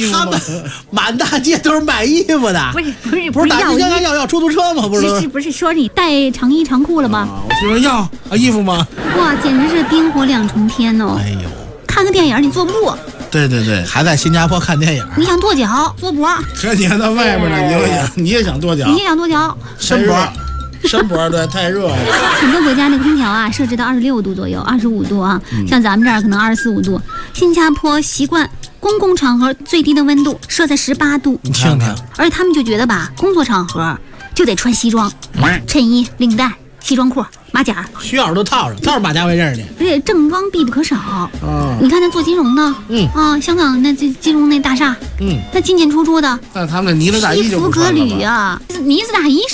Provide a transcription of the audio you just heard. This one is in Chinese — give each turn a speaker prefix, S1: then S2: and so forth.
S1: 衣服吗？
S2: 他们满大街都是卖衣服的。
S3: 不是
S2: 打要出租车吗？
S3: 不是说你带长衣长裤了吗？
S1: 我听说要衣服吗？
S3: 哇，简直是冰火两重天哦！
S2: 哎呦，
S3: 看个电影你坐不住。
S1: 对对对，
S2: 还在新加坡看电影，
S3: 你想跺脚坐脖？
S1: 可你还在外面呢，你也想跺脚？
S3: 你也想跺脚？
S1: 伸脖。伸脖对，太热了。
S3: 很多国家那个空调啊，设置到26度左右，25度啊，像咱们这儿可能24、5度。新加坡习惯公共场合最低的温度设在18度，
S2: 你听听，
S3: 而且他们就觉得吧，工作场合就得穿西装、衬衣、领带、西装裤、马甲，
S2: 需要都套上马甲围阵的。
S3: 而且正装必不可少。你看那做金融的，香港那金融那大厦，那进进出出的，
S1: 那他们的呢子大衣就
S3: 西服革履啊，呢子大衣